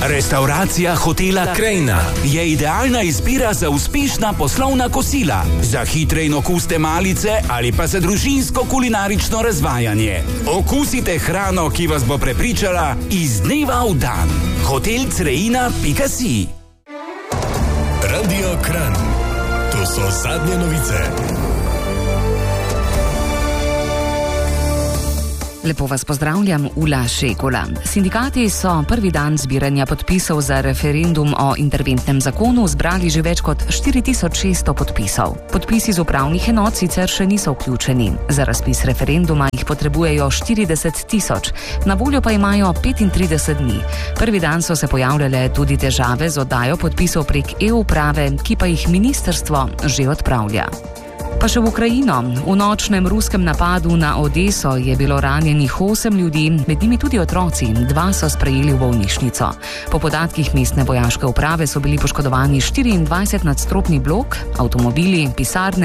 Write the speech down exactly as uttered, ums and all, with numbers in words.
Restauracija hotela Krajina je idealna izbira za uspešna poslovna kosila, za hitre in okuste malice ali pa za družinsko kulinarično razvajanje. Okusite hrano, ki vas bo prepričala iz dneva v dan. hotel crejina pika si. Radio Kranj. To so zadnje novice. Lepo vas pozdravljam, Ula Šekula. Sindikati so prvi dan zbiranja podpisov za referendum o interventnem zakonu zbrali že več kot štiri tisoč šeststo podpisov. Podpisi z upravnih enot sicer še niso vključeni. Za razpis referenduma jih potrebujejo štirideset tisoč, na voljo pa imajo petintrideset dni. Prvi dan so se pojavljale tudi težave z oddajo podpisov prek e-uprave, ki pa jih ministrstvo že odpravlja. Pa še v Ukrajino. V nočnem ruskem napadu na Odeso je bilo ranjenih osem ljudi, med njimi tudi otroci, dva so sprejeli v bolnišnico. Po podatkih mestne vojaške uprave so bili poškodovani štiriindvajset nadstropni blok, avtomobili, pisarne